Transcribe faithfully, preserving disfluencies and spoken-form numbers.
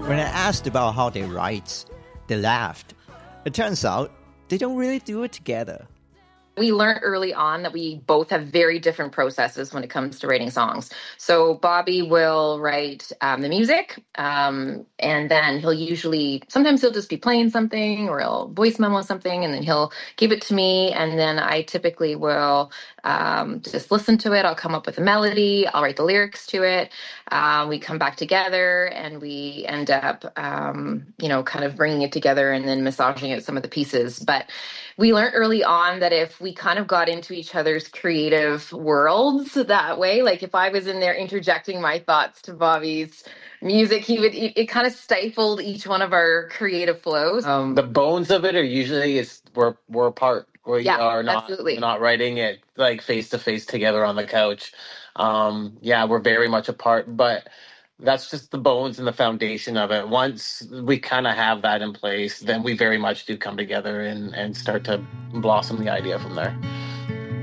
When I asked about how they write, they laughed. It turns out they don't really do it together. We learned early on that we both have very different processes when it comes to writing songs. So Bobby will write um, the music, um, and then he'll usually, sometimes he'll just be playing something or he'll voice memo something, and then he'll give it to me, and then I typically will um, just listen to it. I'll come up with a melody. I'll write the lyrics to it. Um, we come back together, and we end up, um, you know, kind of bringing it together and then massaging out some of the pieces. But we learned early on that if we kind of got into each other's creative worlds that way, like if I was in there interjecting my thoughts to Bobby's music, he would, it, it kind of stifled each one of our creative flows. Um, the bones of it are usually is we're we're apart. We Yeah, are not absolutely. we're not writing it like face to face together on the couch. Um, yeah, we're very much apart, but that's just the bones and the foundation of it. Once we kind of have that in place, then we very much do come together and, and start to blossom the idea from there.